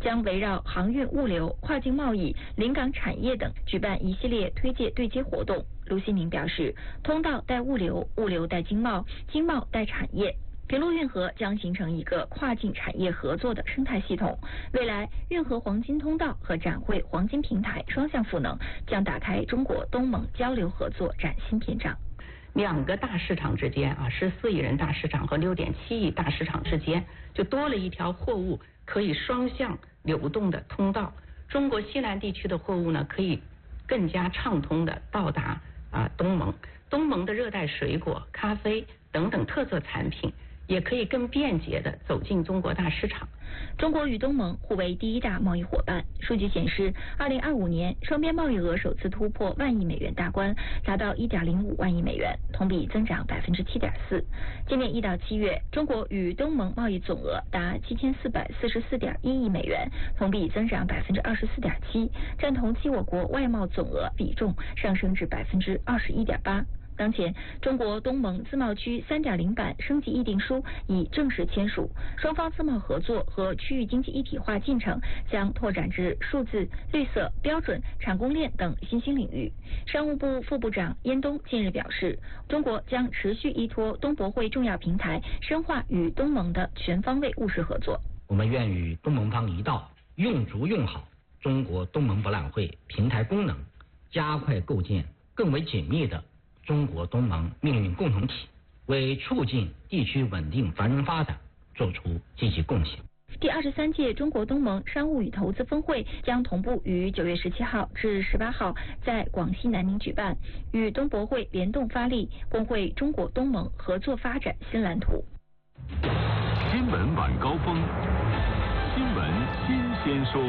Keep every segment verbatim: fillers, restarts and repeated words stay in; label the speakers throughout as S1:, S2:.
S1: 将围绕航运物流、跨境贸易、临港产业等举办一系列推介对接活动。陆希明表示，通道带物流，物流带经贸，经贸带产业。平陆运河将形成一个跨境产业合作的生态系统，未来运河黄金通道和展会黄金平台双向赋能，将打开中国东盟交流合作崭新篇章。
S2: 两个大市场之间啊，十四亿人大市场和六点七亿大市场之间，就多了一条货物可以双向流动的通道。中国西南地区的货物呢，可以更加畅通的到达啊东盟，东盟的热带水果、咖啡等等特色产品也可以更便捷地走进中国大市场。
S1: 中国与东盟互为第一大贸易伙伴。数据显示，二零二五年双边贸易额首次突破万亿美元大关，达到一点零五万亿美元，同比增长百分之七点四。今年一到七月，中国与东盟贸易总额达七千四百四十四点一亿美元，同比增长百分之二十四点七，占同期我国外贸总额比重上升至百分之二十一点八。当前，中国东盟自贸区 三点零 版升级议定书已正式签署，双方自贸合作和区域经济一体化进程将拓展至数字、绿色、标准、产供链等新兴领域。商务部副部长燕东近日表示，中国将持续依托东博会重要平台，深化与东盟的全方位务实合作。
S3: 我们愿与东盟方一道，用足用好中国东盟博览会平台功能，加快构建更为紧密的中国东盟命运共同体，为促进地区稳定繁荣发展做出积极贡献。
S1: 第二十三届中国东盟商务与投资峰会将同步于九月十七号至十八号在广西南宁举办，与东博会联动发力，共绘中国东盟合作发展新蓝图。
S4: 新闻晚高峰，新闻新鲜说。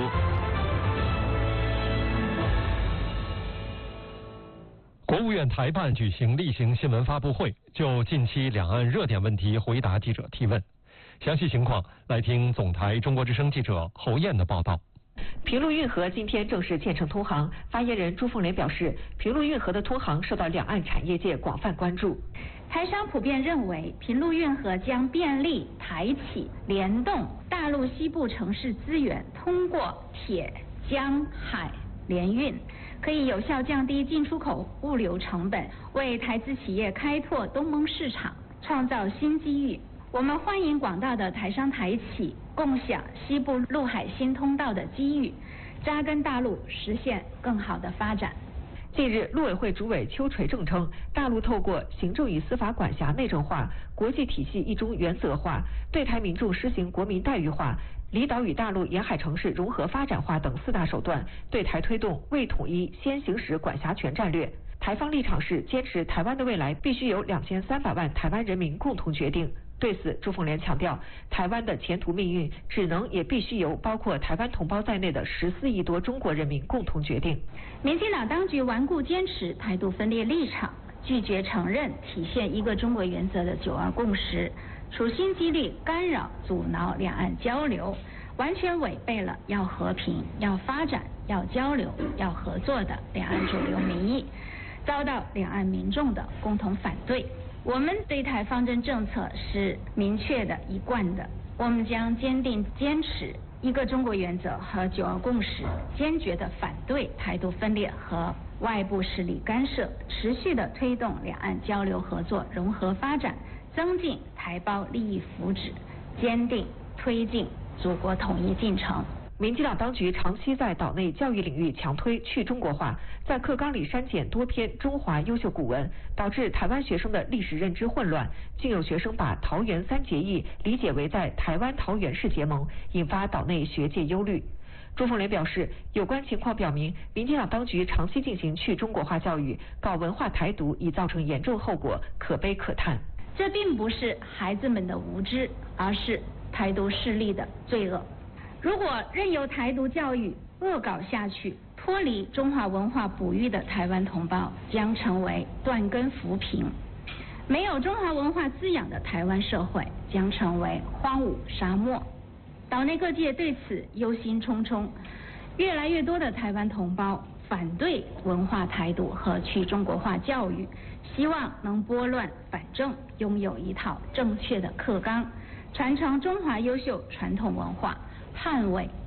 S5: 国务院台办举行例行新闻发布会，就近期两岸热点问题回答记者提问。详细情况来听总台中国之声记者侯燕的报道。
S6: 平陆运河今天正式建成通航，发言人朱凤莲表示，平陆运河的通航受到两岸产业界广泛关注。
S7: 台商普遍认为，平陆运河将便利台企联动大陆西部城市资源，通过铁、江、海联运，可以有效降低进出口物流成本，为台资企业开拓东盟市场创造新机遇。我们欢迎广大的台商台企共享西部陆海新通道的机遇，扎根大陆，实现更好的发展。
S6: 近日，陆委会主委邱垂正称，大陆透过行政与司法管辖内政化、国际体系一中原则化，对台民众施行国民待遇化、离岛与大陆沿海城市融合发展化等四大手段，对台推动为统一先行使管辖权战略。台方立场是坚持台湾的未来必须由两千三百万台湾人民共同决定。对此，朱凤莲强调，台湾的前途命运只能也必须由包括台湾同胞在内的十四亿多中国人民共同决定。
S7: 民进党当局顽固坚持台独分裂立场，拒绝承认体现一个中国原则的九二共识，处心积虑干扰阻挠两岸交流，完全违背了要和平、要发展、要交流、要合作的两岸主流民意，遭到两岸民众的共同反对。我们对台方针政策是明确的、一贯的，我们将坚定坚持一个中国原则和九二共识，坚决地反对台独分裂和外部势力干涉，持续地推动两岸交流合作融合发展，增进台胞利益福祉，坚定推进祖国统一进程。
S6: 民进党当局长期在岛内教育领域强推去中国化，在课纲里删减多篇中华优秀古文，导致台湾学生的历史认知混乱，竟有学生把桃园三结义理解为在台湾桃园市结盟，引发岛内学界忧虑。朱凤莲表示，有关情况表明，民进党当局长期进行去中国化教育，搞文化台独，已造成严重后果，可悲可叹。
S7: 这并不是孩子们的无知，而是台独势力的罪恶。如果任由台独教育恶搞下去，脱离中华文化哺育的台湾同胞将成为断根浮萍，没有中华文化滋养的台湾社会将成为荒芜沙漠。岛内各界对此忧心忡忡，越来越多的台湾同胞反对文化台独和去中国化教育，希望能拨乱反正，拥有一套正确的课纲，传承中华优秀传统文化，捍卫